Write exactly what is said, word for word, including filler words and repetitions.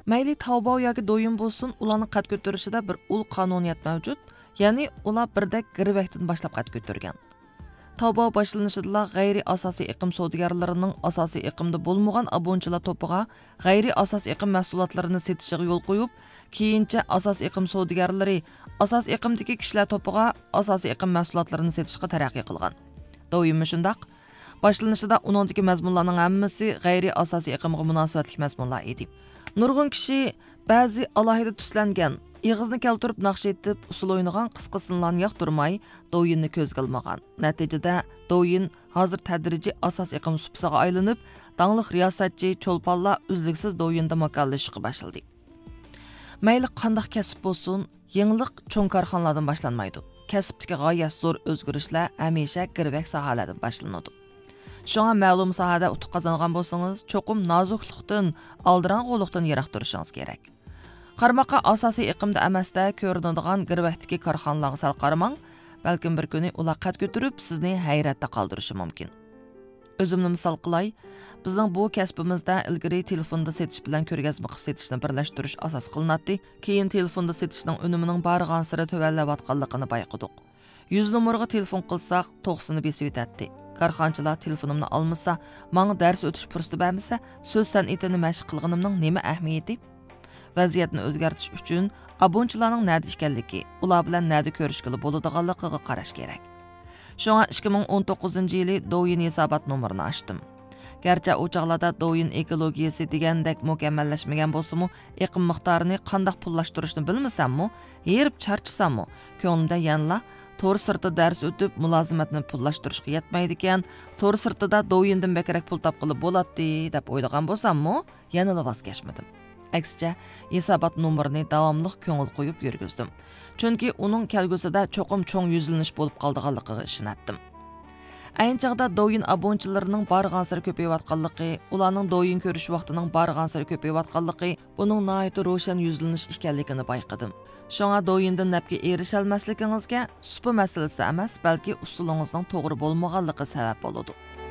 Mayli Taobao yoki Douyin bo'lsin, ularning qad ko'tarishida bir ul qonuniyat mavjud, ya'ni ular birdek girvakdan boshlab qad ko'targan. Taobao boshlanishida g'ayri asosiy iqim savdogarlarining asosiy iqimda bo'lmagan abonchilar to'piga g'ayri asosiy iqim mahsulotlarini sotishiga yo'l qo'yib, keyincha asosiy iqim savdogarlari asosiy iqimdagi kishilar to'piga asosiy iqim mahsulotlarini sotishga taraqqiy qilgan. Douyin shundaq. Boshlanishida uningdagi mazmunlarning hammasi g'ayri asosiy iqimga munosabatli mazmunlar edi. Nurg'un kishi ba'zi alohida tuslangan, ig'izni keltirib naqsh etib, usul o'ynagan qisqasini yoqtirmay, Douyinni ko'zga olmagan. Natijada Douyin hozir tadrijiy asos iqim supsiga aylanib, dangliq riyosatchi cho'lponlar uzluksiz Douyinda makallashishga boshladi. Mayli qanday kasb bo'lsin, yangilik cho'ng korxonalardan boshlanmaydi. Kasbdagi g'oyat zo'r o'zgarishlar hamisha girvak sohalardan boshlanadi. Şoňa ma'lum sahada utuq qazangan bolsanız, çoqum nazukluqdan, aldıranğılıqdan yiroq turishingiz kerak. Qarmaqa asosiy iqimda emasda ko'rinadigan girvaqtiki korxonalarga sal qaramang, balkim bir kuni ular qad ko'tarib sizni hayratda qoldirishi mumkin. O'zimni misol qilay, bizning bu kasbimizda ilgari telefonda setish bilan ko'rgazma qilib setishni birlashtirish asos qilinadi. Keyin telefonda setishning unimining bargan sira tövəlləvatqanlığını bayqadık. yuz numaraga telefon qilsaq, to'qsoni besib etadi. Karxanchilar telefonimni olmasa, menga dars o'tish fursati bermasa, so'z san'atini mashq qilganimning nima ahamiyati? Vaziyatni o'zgartirish uchun abonchilarning nada ekanligi, ular bilan nada ko'rishgili bo'ladiganligiga qarash kerak. Shunga ikki ming o'n to'qqizinchi yili Douyin hisobot nomerini ochdim. Garchi o chaqlarda Douyin ekologiyasi degandek mukammallashmagan bo'lsa-mu, iqim miqdorini qanday pullashtirishni bilmasam-mu, yerib charchasammu, ko'nglimda yanla to'r sirtida dars o'tib, mulozimatni pullashtirishga yetmaydi ekan, to'r sirtida Douyindan bekrak pul topqilib bo'ladi deb o'ylagan bo'lsam-mu, yana voz kechmadim. Aksicha, hisobot nomerini davomli ko'ngil qo'yib yurgizdim. Chunki uning kelgusida cho'qim cho'ng yuzlanish bo'lib qoldiganligiga ishonatdim. Ayni chaqda Douyin abonchilarining barg'ansir ko'payayotganligi, ularning Douyin ko'rish vaqtining barg'ansir ko'payayotganligi buning nihoyat ro'shan yuzlanish ekanligini bayqadim. Shunga Douyindan nafga erisholmasligingizga supa masalasi emas, balki usulingizning to'g'ri bo'lmaganligi sabab bo'ladi.